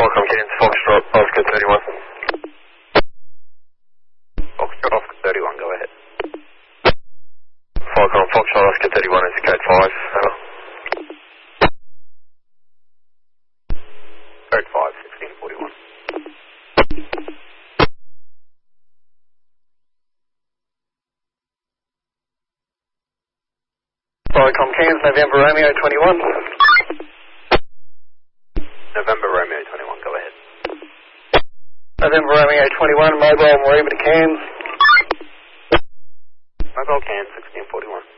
Falcon Cairns, Foxtrot, Oscar 31. Foxtrot, Oscar 31, go ahead. Falcon, Foxtrot, Oscar 31 is code 5. Over. Code 5, 1641. Falcon Cairns, November Romeo 21. November Romeo 21, go ahead. November Romeo 21, mobile Marina to Cairns. Mobile Cairns, 1641.